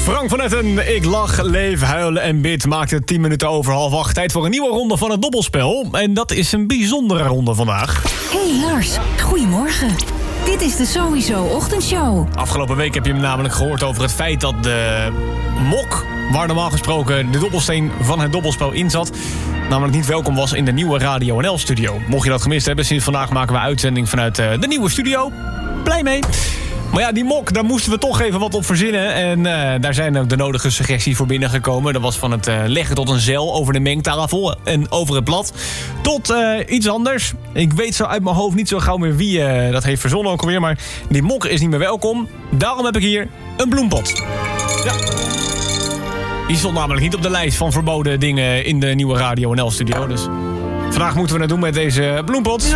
Frank van Etten, ik lach, leef, huilen en bid. Maakt het 10 minuten over 7:30. Tijd voor een nieuwe ronde van het dobbelspel. En dat is een bijzondere ronde vandaag. Hey Lars, goedemorgen. Dit is de Sowieso Ochtendshow. Afgelopen week heb je me namelijk gehoord over het feit dat de mok, waar normaal gesproken de dobbelsteen van het dobbelspel in zat, namelijk niet welkom was in de nieuwe Radio NL-studio. Mocht je dat gemist hebben, sinds vandaag maken we uitzending vanuit de nieuwe studio. Blij mee. Maar ja, die mok, daar moesten we toch even wat op verzinnen. En daar zijn ook de nodige suggesties voor binnengekomen. Dat was van het leggen tot een zeil over de mengtafel en over het blad. Tot iets anders. Ik weet zo uit mijn hoofd niet zo gauw meer wie dat heeft verzonnen ook alweer. Maar die mok is niet meer welkom. Daarom heb ik hier een bloempot. Ja. Die stond namelijk niet op de lijst van verboden dingen in de nieuwe Radio NL-studio. Dus vandaag moeten we het doen met deze bloempot.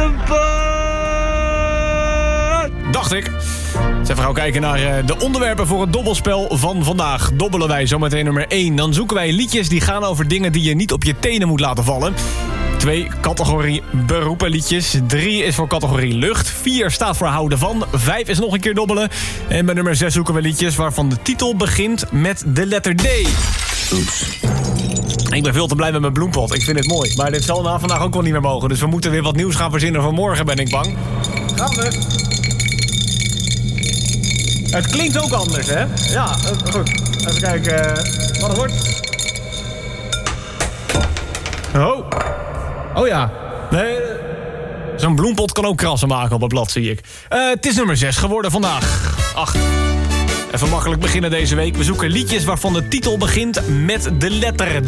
Dacht ik. Dus even gaan kijken naar de onderwerpen voor het dobbelspel van vandaag. Dobbelen wij zometeen nummer 1. Dan zoeken wij liedjes die gaan over dingen die je niet op je tenen moet laten vallen. 2, categorie beroepenliedjes. 3 is voor categorie lucht. 4 staat voor houden van. 5 is nog een keer dobbelen. En bij nummer 6 zoeken we liedjes waarvan de titel begint met de letter D. Oeps. Ik ben veel te blij met mijn bloempot. Ik vind het mooi. Maar dit zal na vandaag ook wel niet meer mogen. Dus we moeten weer wat nieuws gaan verzinnen voor morgen, ben ik bang. Gaan we. Het klinkt ook anders, hè? Ja, goed. Even kijken wat het wordt. Oh. Oh ja. Nee. Zo'n bloempot kan ook krassen maken op het blad, zie ik. Het is nummer 6 geworden vandaag. Ach. Even makkelijk beginnen deze week. We zoeken liedjes waarvan de titel begint met de letter